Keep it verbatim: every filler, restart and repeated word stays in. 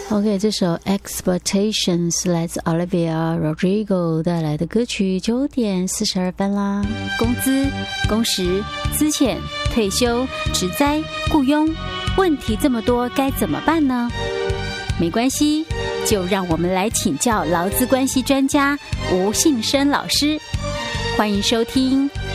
OK， 这首 Expectations 来自 Olivia Rodrigo 带来的歌曲，九点四十二分啦。 工资、工时、资遣、退休、职灾、雇佣，问题这么多，该怎么办呢？没关系，就让我们来请教劳资关系专家吴信生老师。欢迎收听